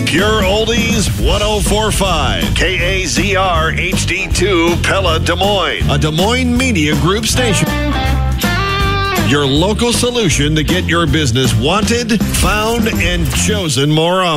Pure Oldies 1045. KAZR HD2 Pella Des Moines. A Des Moines Media Group station. Your local solution to get your business wanted, found, and chosen more often.